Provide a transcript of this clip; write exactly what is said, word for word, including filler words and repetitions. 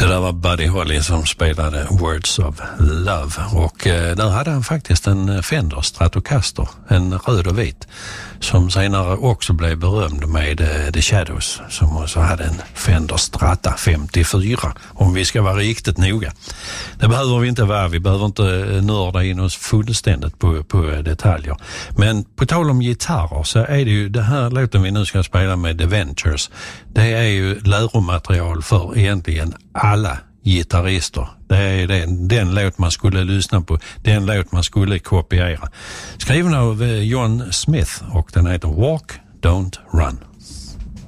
där var Buddy Holly som spelade Words of Love, och eh, där hade han faktiskt en Fender Stratocaster, en röd och vit, som senare också blev berömd med eh, The Shadows, som också hade en Fender Strata femtiofyra, om vi ska vara riktigt noga. Det behöver vi inte vara, vi behöver inte nörda in oss fullständigt på, på detaljer. Men på tal om gitarrer så är det ju det här låten vi nu ska spela med The Ventures. Det är ju läromaterial för egentligen alla gitarrister. Det är den, den låt man skulle lyssna på, den låt man skulle kopiera. Skriven av John Smith, och den heter Walk, Don't Run.